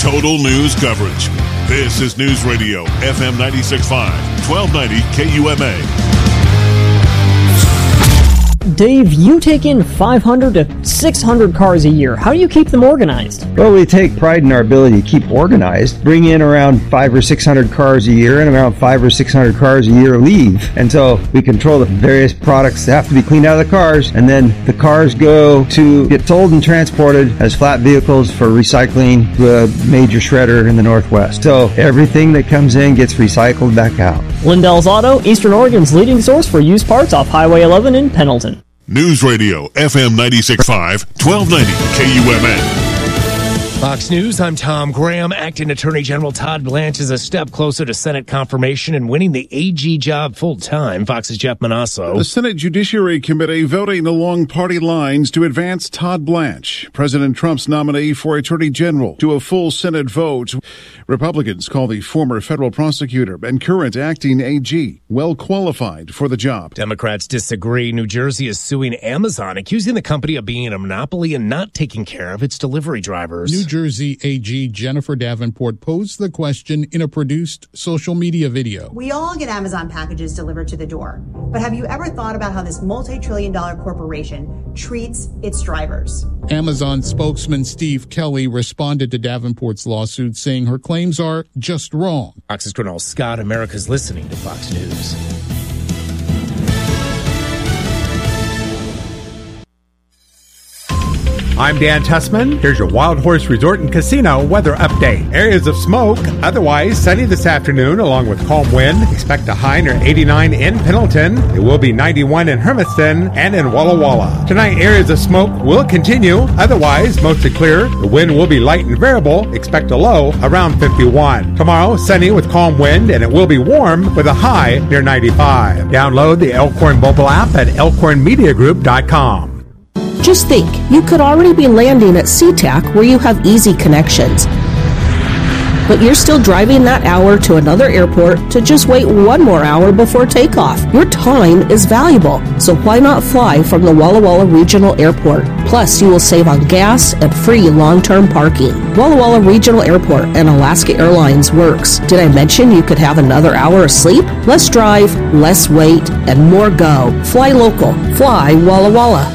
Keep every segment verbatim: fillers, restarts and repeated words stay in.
Total news coverage. This is News Radio, F M ninety-six point five, twelve ninety K U M A. Dave, you take in five hundred to six hundred cars a year. How do you keep them organized? Well, we take pride in our ability to keep organized. Bring in around five or six hundred cars a year, and around five or six hundred cars a year leave. And so we control the various products that have to be cleaned out of the cars, and then the cars go to get sold and transported as flat vehicles for recycling to a major shredder in the Northwest. So everything that comes in gets recycled back out. Lindell's Auto, Eastern Oregon's leading source for used parts off Highway eleven in Pendleton. News Radio, F M ninety-six point five, twelve ninety K U M A. Fox News, I'm Tom Graham. Acting Attorney General Todd Blanche is a step closer to Senate confirmation and winning the A G job full-time. Fox's Jeff Manasso. The Senate Judiciary Committee voting along party lines to advance Todd Blanche, President Trump's nominee for Attorney General, to a full Senate vote. Republicans call the former federal prosecutor and current acting A G well qualified for the job. Democrats disagree. New Jersey is suing Amazon, accusing the company of being a monopoly and not taking care of its delivery drivers. New Jersey A G Jennifer Davenport posed the question in a produced social media video. We all get Amazon packages delivered to the door, but have you ever thought about how this multi-trillion dollar corporation treats its drivers? Amazon spokesman Steve Kelly responded to Davenport's lawsuit, saying her claims are just wrong. Fox's Cornell Scott, America's listening to Fox News. I'm Dan Tussman. Here's your Wild Horse Resort and Casino weather update. Areas of smoke, otherwise sunny this afternoon along with calm wind. Expect a high near eighty-nine in Pendleton. It will be ninety-one in Hermiston and in Walla Walla. Tonight, areas of smoke will continue, otherwise mostly clear. The wind will be light and variable. Expect a low around fifty-one. Tomorrow, sunny with calm wind, and it will be warm with a high near ninety-five. Download the Elkhorn mobile app at elkhorn media group dot com. Just think, you could already be landing at SeaTac where you have easy connections. But you're still driving that hour to another airport to just wait one more hour before takeoff. Your time is valuable, so why not fly from the Walla Walla Regional Airport? Plus, you will save on gas and free long-term parking. Walla Walla Regional Airport and Alaska Airlines works. Did I mention you could have another hour of sleep? Less drive, less wait, and more go. Fly local. Fly Walla Walla.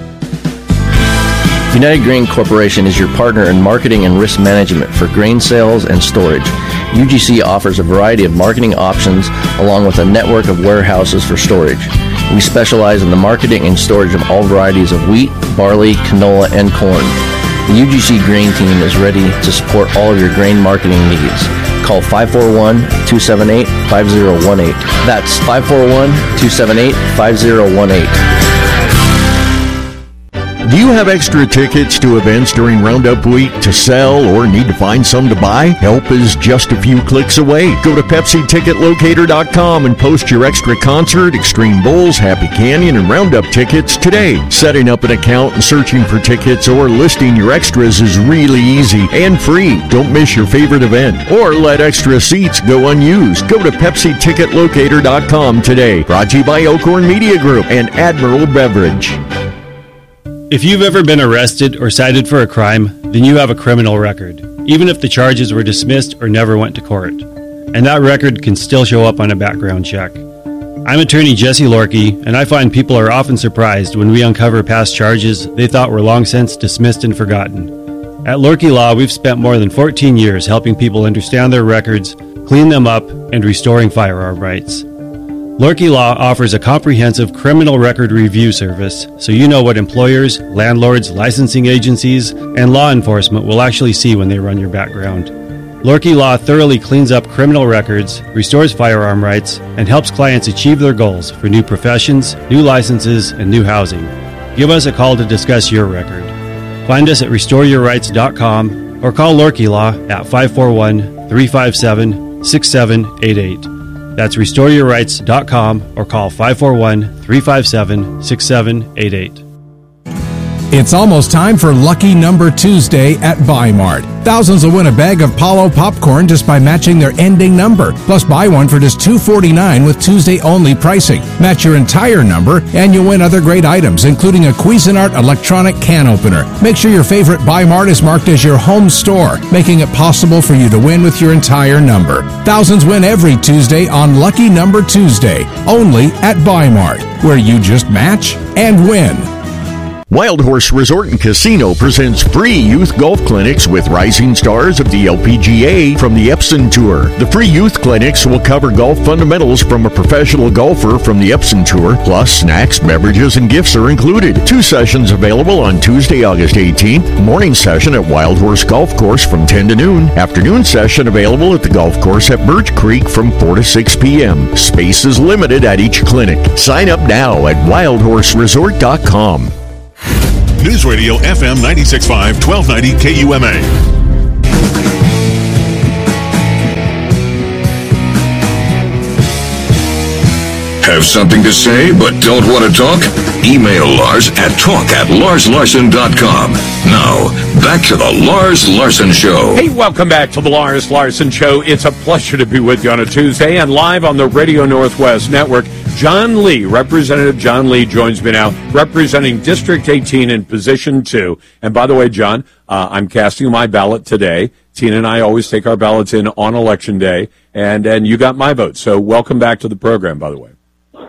United Grain Corporation is your partner in marketing and risk management for grain sales and storage. U G C offers a variety of marketing options along with a network of warehouses for storage. We specialize in the marketing and storage of all varieties of wheat, barley, canola, and corn. The U G C Grain Team is ready to support all of your grain marketing needs. Call five four one, two seven eight, five zero one eight. That's five four one, two seven eight, five zero one eight. Do you have extra tickets to events during Roundup Week to sell or need to find some to buy? Help is just a few clicks away. Go to Pepsi Ticket Locator dot com and post your extra concert, Extreme Bulls, Happy Canyon, and Roundup tickets today. Setting up an account and searching for tickets or listing your extras is really easy and free. Don't miss your favorite event or let extra seats go unused. Go to Pepsi Ticket Locator dot com today. Brought to you by Elkhorn Media Group and Admiral Beverage. If you've ever been arrested or cited for a crime, then you have a criminal record, even if the charges were dismissed or never went to court. And that record can still show up on a background check. I'm attorney Jesse Lorkey, and I find people are often surprised when we uncover past charges they thought were long since dismissed and forgotten. At Lorkey Law, we've spent more than fourteen years helping people understand their records, clean them up, and restoring firearm rights. Lorkey Law offers a comprehensive criminal record review service, so you know what employers, landlords, licensing agencies, and law enforcement will actually see when they run your background. Lorkey Law thoroughly cleans up criminal records, restores firearm rights, and helps clients achieve their goals for new professions, new licenses, and new housing. Give us a call to discuss your record. Find us at restore your rights dot com or call Lorkey Law at five four one, three five seven, six seven eight eight. That's restore your rights dot com or call five four one, three five seven, six seven eight eight. It's almost time for Lucky Number Tuesday at Buy Mart. Thousands will win a bag of Palo popcorn just by matching their ending number. Plus, buy one for just two dollars and forty-nine cents with Tuesday-only pricing. Match your entire number, and you'll win other great items, including a Cuisinart electronic can opener. Make sure your favorite Buy Mart is marked as your home store, making it possible for you to win with your entire number. Thousands win every Tuesday on Lucky Number Tuesday, only at Buy Mart, where you just match and win. Wild Horse Resort and Casino presents free youth golf clinics with rising stars of the L P G A from the Epson Tour. The free youth clinics will cover golf fundamentals from a professional golfer from the Epson Tour, plus snacks, beverages, and gifts are included. Two sessions available on Tuesday, August eighteenth. Morning session at Wild Horse Golf Course from ten to noon. Afternoon session available at the golf course at Birch Creek from four to six p.m. Space is limited at each clinic. Sign up now at wild horse resort dot com. News Radio F M ninety-six point five, twelve ninety K U M A. Have something to say but don't want to talk? Email Lars at talk at lars larson dot com. Now, back to the Lars Larson Show. Hey, welcome back to the Lars Larson Show. It's a pleasure to be with you on a Tuesday and live on the Radio Northwest Network. John Lee, Representative John Lee, joins me now, representing District eighteen in Position two. And by the way, John, uh, I'm casting my ballot today. Tina and I always take our ballots in on Election Day, and, and you got my vote. So welcome back to the program, by the way.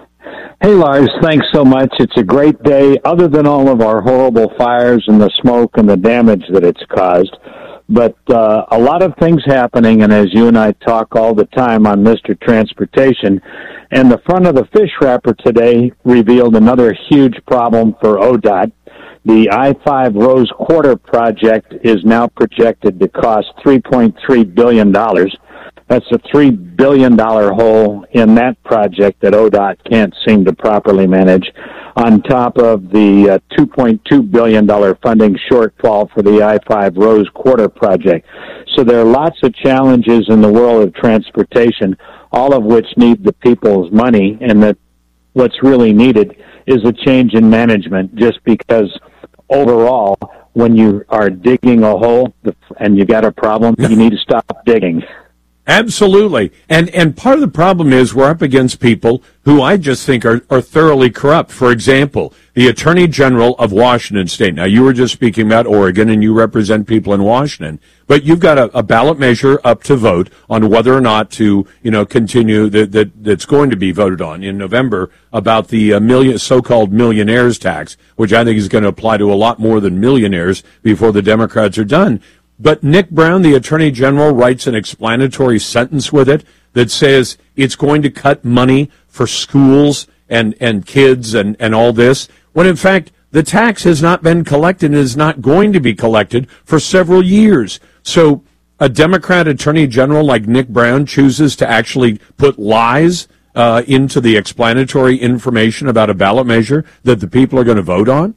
Hey, Lars, thanks so much. It's a great day, other than all of our horrible fires and the smoke and the damage that it's caused. But uh, a lot of things happening, and as you and I talk all the time on Mister Transportation, and the front of the fish wrapper today revealed another huge problem for O D O T. The I five Rose Quarter project is now projected to cost three point three billion dollars. That's a three billion dollars hole in that project that O D O T can't seem to properly manage, on top of the uh, two point two billion dollars funding shortfall for the I five Rose Quarter project. So there are lots of challenges in the world of transportation, all of which need the people's money, and that what's really needed is a change in management, just because overall, when you are digging a hole and you got a problem, you need to stop digging. Absolutely. And and part of the problem is we're up against people who I just think are, are thoroughly corrupt. For example, the Attorney General of Washington State. Now, you were just speaking about Oregon, and you represent people in Washington. But you've got a, a ballot measure up to vote on whether or not to, you know, continue that, that that's going to be voted on in November about the uh, million, so-called millionaires tax, which I think is going to apply to a lot more than millionaires before the Democrats are done. But Nick Brown, the Attorney General, writes an explanatory sentence with it that says it's going to cut money for schools and, and kids and, and all this, when in fact the tax has not been collected and is not going to be collected for several years. So a Democrat Attorney General like Nick Brown chooses to actually put lies uh, into the explanatory information about a ballot measure that the people are going to vote on?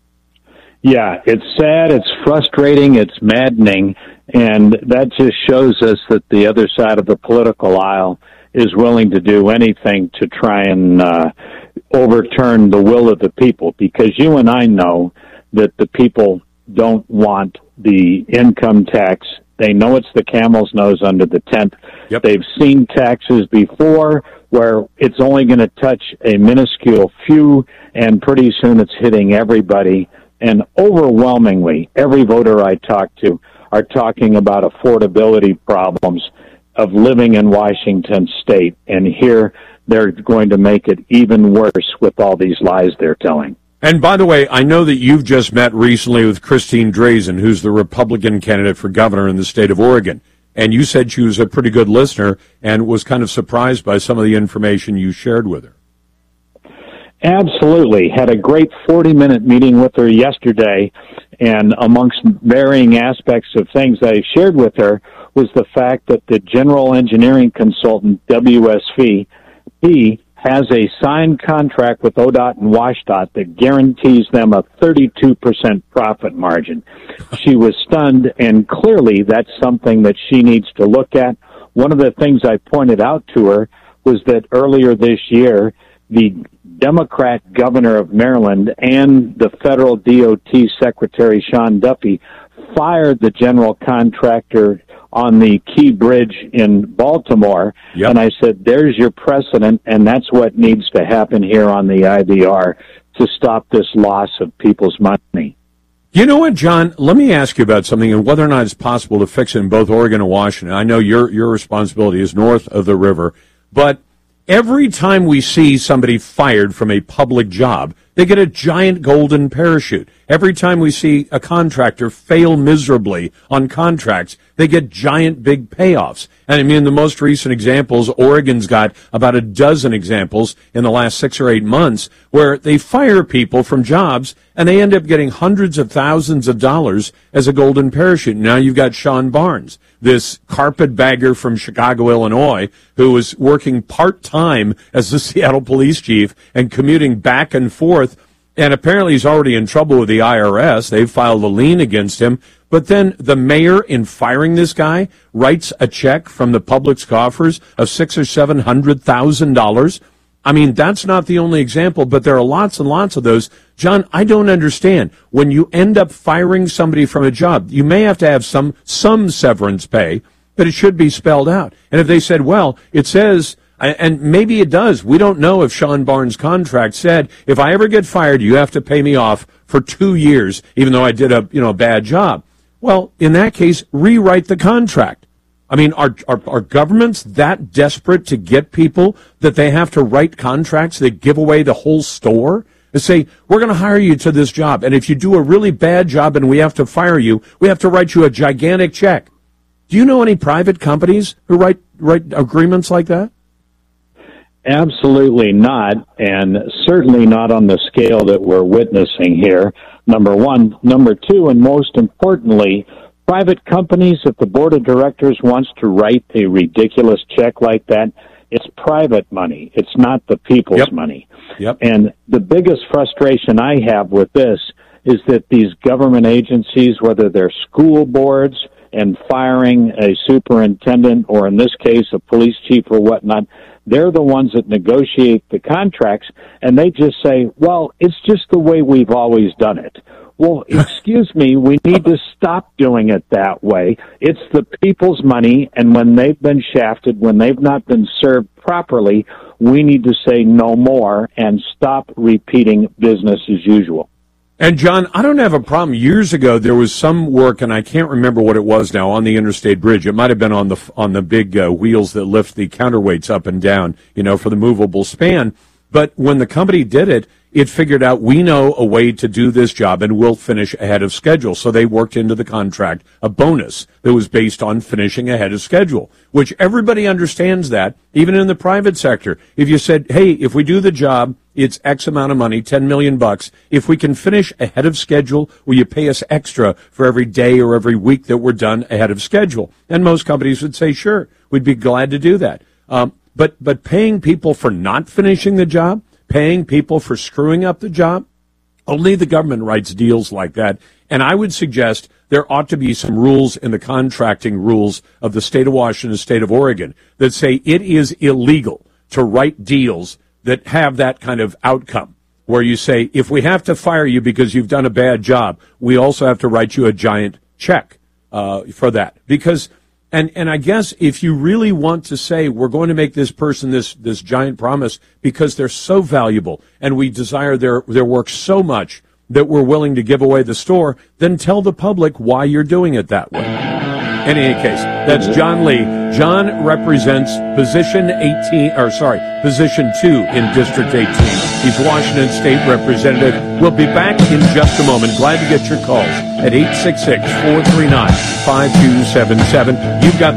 Yeah, it's sad, it's frustrating, it's maddening, and that just shows us that the other side of the political aisle is willing to do anything to try and uh, overturn the will of the people, because you and I know that the people don't want the income tax. They know it's the camel's nose under the tent. Yep. They've seen taxes before where it's only going to touch a minuscule few, and pretty soon it's hitting everybody. And overwhelmingly, every voter I talk to are talking about affordability problems of living in Washington State. And here they're going to make it even worse with all these lies they're telling. And by the way, I know that you've just met recently with Christine Drazan, who's the Republican candidate for governor in the state of Oregon. And you said she was a pretty good listener and was kind of surprised by some of the information you shared with her. Absolutely. Had a great forty-minute meeting with her yesterday, and amongst varying aspects of things that I shared with her was the fact that the general engineering consultant, W S V, he has a signed contract with O D O T and WashDOT that guarantees them a thirty-two percent profit margin. She was stunned, and clearly that's something that she needs to look at. One of the things I pointed out to her was that earlier this year, the Democrat governor of Maryland and the federal D O T secretary, Sean Duffy, fired the general contractor on the Key Bridge in Baltimore. Yep. And I said, there's your precedent, and that's what needs to happen here on the I D R to stop this loss of people's money. You know what, John? Let me ask you about something and whether or not it's possible to fix it in both Oregon and Washington. I know your your responsibility is north of the river, but every time we see somebody fired from a public job, they get a giant golden parachute. Every time we see a contractor fail miserably on contracts, they get giant big payoffs. And I mean, the most recent examples, Oregon's got about a dozen examples in the last six or eight months where they fire people from jobs and they end up getting hundreds of thousands of dollars as a golden parachute. Now you've got Sean Barnes, this carpetbagger from Chicago, Illinois, who was working part-time as the Seattle police chief and commuting back and forth. And apparently he's already in trouble with the I R S. They've filed a lien against him. But then the mayor, in firing this guy, writes a check from the public's coffers of six or seven hundred thousand dollars. I mean, that's not the only example, but there are lots and lots of those. John, I don't understand. When you end up firing somebody from a job, you may have to have some some severance pay, but it should be spelled out. And if they said, well, it says, and maybe it does. We don't know if Sean Barnes' contract said, if I ever get fired, you have to pay me off for two years, even though I did a, you know, bad job. Well, in that case, rewrite the contract. I mean, are, are, are governments that desperate to get people that they have to write contracts that give away the whole store? They say, we're going to hire you to this job, and if you do a really bad job and we have to fire you, we have to write you a gigantic check. Do you know any private companies who write write agreements like that? Absolutely not, and certainly not on the scale that we're witnessing here, number one. Number two, and most importantly, private companies, if the board of directors wants to write a ridiculous check like that, it's private money. It's not the people's yep. money. Yep. And the biggest frustration I have with this is that these government agencies, whether they're school boards and firing a superintendent, or in this case, a police chief or whatnot, they're the ones that negotiate the contracts, and they just say, well, it's just the way we've always done it. Well, excuse me, we need to stop doing it that way. It's the people's money, and when they've been shafted, when they've not been served properly, we need to say no more and stop repeating business as usual. And, John, I don't have a problem. Years ago, there was some work, and I can't remember what it was now, on the interstate bridge. It might have been on the on the big uh, wheels that lift the counterweights up and down, you know, for the movable span. But when the company did it, it figured out, we know a way to do this job, and we'll finish ahead of schedule. So they worked into the contract a bonus that was based on finishing ahead of schedule, which everybody understands that, even in the private sector. If you said, hey, if we do the job, it's X amount of money, ten million bucks. If we can finish ahead of schedule, will you pay us extra for every day or every week that we're done ahead of schedule? And most companies would say, sure, we'd be glad to do that. Um, but, but paying people for not finishing the job, paying people for screwing up the job, only the government writes deals like that. And I would suggest there ought to be some rules in the contracting rules of the state of Washington and state of Oregon that say it is illegal to write deals that have that kind of outcome, where you say, if we have to fire you because you've done a bad job, we also have to write you a giant check uh, for that. Because, and, and I guess if you really want to say, we're going to make this person this, this giant promise because they're so valuable and we desire their, their work so much that we're willing to give away the store, then tell the public why you're doing it that way. In any case, that's John Lee. John represents position eighteen, or sorry, position two in District eighteen. He's Washington State Representative. We'll be back in just a moment. Glad to get your calls at eight six six, four three nine, five two seven seven. You've got